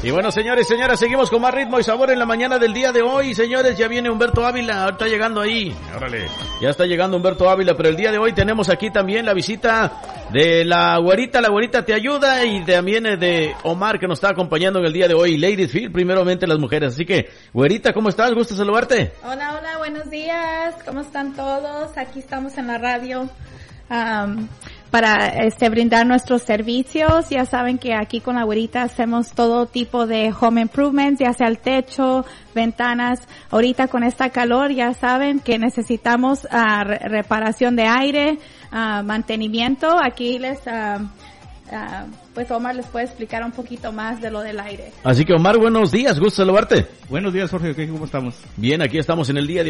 Y bueno, señores, señoras, seguimos con más ritmo y sabor en la mañana del día de hoy. Señores, ya viene Humberto Ávila, está llegando ahí. Órale, ya está llegando Humberto Ávila, pero el día de hoy tenemos aquí también la visita de la güerita te ayuda, y también de Omar, que nos está acompañando en el día de hoy. Ladies Field, primeramente las mujeres. Así que, güerita, ¿cómo estás? Gusto saludarte. Hola, buenos días. ¿Cómo están todos? Aquí estamos en la radio para brindar nuestros servicios. Ya saben que aquí con la güerita hacemos todo tipo de home improvements, ya sea el techo, ventanas. Ahorita con esta calor ya saben que necesitamos reparación de aire, mantenimiento. Aquí pues Omar les puede explicar un poquito más de lo del aire. Así que Omar, buenos días, gusto saludarte. Buenos días, Jorge, ¿cómo estamos? Bien, aquí estamos en el día de